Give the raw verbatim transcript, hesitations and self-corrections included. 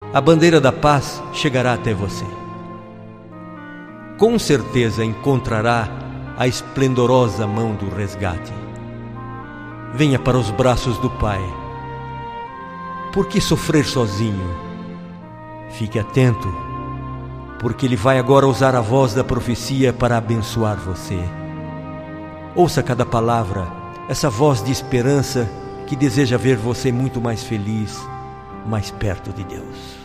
a bandeira da paz chegará até você. Com certeza encontrará a esplendorosa mão do resgate. Venha para os braços do Pai. Por que sofrer sozinho? Fique atento, porque Ele vai agora usar a voz da profecia para abençoar você. Ouça cada palavra, essa voz de esperança que deseja ver você muito mais feliz, mais perto de Deus.